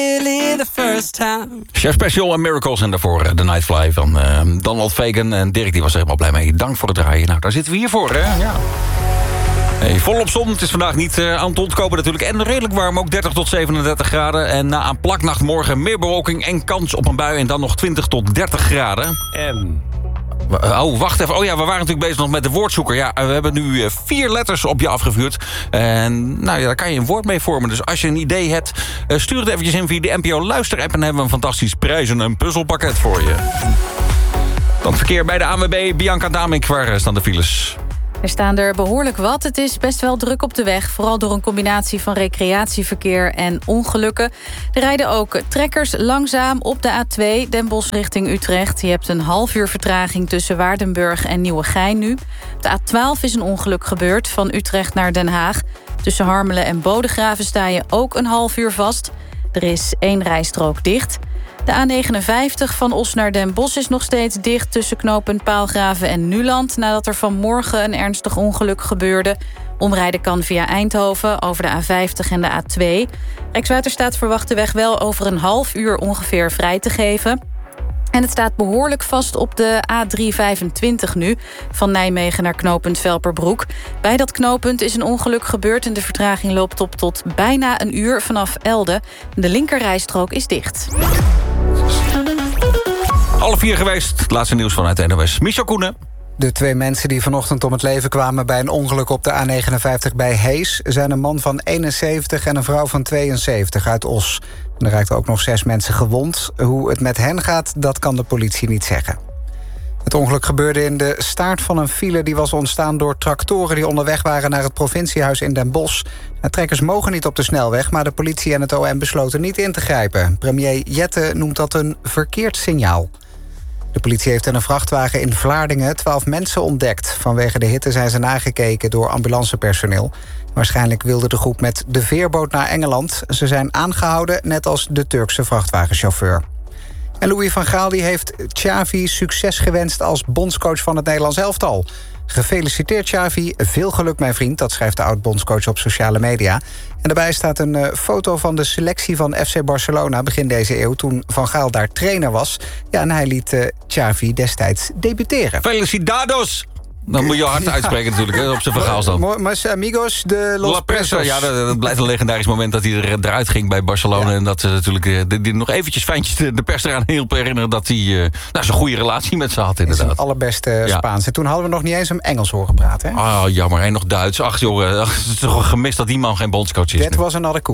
Chef Special en Miracles en daarvoor The Nightfly van Donald Fagan. En Dirk die was er helemaal blij mee. Dank voor het draaien. Nou, daar zitten we hier voor, hè? Ja. Hey, volop zon. Het is vandaag niet aan te ontkomen natuurlijk. En redelijk warm, ook 30 tot 37 graden. En na een plaknacht morgen meer bewolking en kans op een bui. En dan nog 20 tot 30 graden. Oh, wacht even. Oh ja, we waren natuurlijk bezig nog met de woordzoeker. Ja, we hebben nu 4 letters op je afgevuurd. En nou ja, daar kan je een woord mee vormen. Dus als je een idee hebt, stuur het eventjes in via de NPO Luister-app. En dan hebben we een fantastisch prijs en een puzzelpakket voor je. Dan verkeer bij de ANWB. Bianca Damink, waar staan de files? Er staan er behoorlijk wat. Het is best wel druk op de weg. Vooral door een combinatie van recreatieverkeer en ongelukken. Er rijden ook trekkers langzaam op de A2 Den Bosch richting Utrecht. Je hebt een half uur vertraging tussen Waardenburg en Nieuwegein nu. Op de A12 is een ongeluk gebeurd van Utrecht naar Den Haag. Tussen Harmelen en Bodegraven sta je ook een half uur vast. Er is 1 rijstrook dicht. De A59 van Os naar Den Bosch is nog steeds dicht tussen knooppunt Paalgraven en Nuland, nadat er vanmorgen een ernstig ongeluk gebeurde. Omrijden kan via Eindhoven over de A50 en de A2. Rijkswaterstaat verwacht de weg wel over een half uur ongeveer vrij te geven. En het staat behoorlijk vast op de A325 nu, van Nijmegen naar knooppunt Velperbroek. Bij dat knooppunt is een ongeluk gebeurd en de vertraging loopt op tot bijna een uur vanaf Elde. De linkerrijstrook is dicht. 3:30 geweest. Het laatste nieuws vanuit de NOS. Michel Koenen. De 2 mensen die vanochtend om het leven kwamen bij een ongeluk op de A59 bij Hees zijn een man van 71 en een vrouw van 72 uit Os. En er raakten ook nog 6 mensen gewond. Hoe het met hen gaat, dat kan de politie niet zeggen. Het ongeluk gebeurde in de staart van een file die was ontstaan door tractoren die onderweg waren naar het provinciehuis in Den Bosch. De trekkers mogen niet op de snelweg, maar de politie en het OM besloten niet in te grijpen. Premier Jette noemt dat een verkeerd signaal. De politie heeft in een vrachtwagen in Vlaardingen 12 mensen ontdekt. Vanwege de hitte zijn ze nagekeken door ambulancepersoneel. Waarschijnlijk wilde de groep met de veerboot naar Engeland. Ze zijn aangehouden, net als de Turkse vrachtwagenchauffeur. En Louis van Gaal die heeft Xavi succes gewenst als bondscoach van het Nederlands elftal. Gefeliciteerd Xavi, veel geluk mijn vriend, dat schrijft de oud-bondscoach op sociale media. En daarbij staat een foto van de selectie van FC Barcelona begin deze eeuw, toen Van Gaal daar trainer was. Ja, en hij liet Xavi destijds debuteren. Felicitados! Dan moet je hard uitspreken natuurlijk, hè, op zijn vergaal dan. Mas amigos de los presos. Ja, dat blijft een legendarisch moment dat hij eruit ging bij Barcelona. Ja. En dat ze natuurlijk die nog eventjes fijntjes de pers eraan hielp herinneren dat hij zo'n goede relatie met ze had inderdaad. Zijn allerbeste Spaans. En toen hadden we nog niet eens hem Engels horen praten. Hè? Ah, jammer. En nog Duits. Ach joh, het is toch gemist dat die man geen bondscoach is. Dat was een